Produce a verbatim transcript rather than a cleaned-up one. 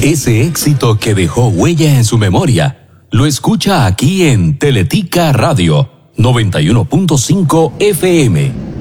Ese éxito que dejó huella en su memoria, lo escucha aquí en Teletica Radio noventa y uno punto cinco F M.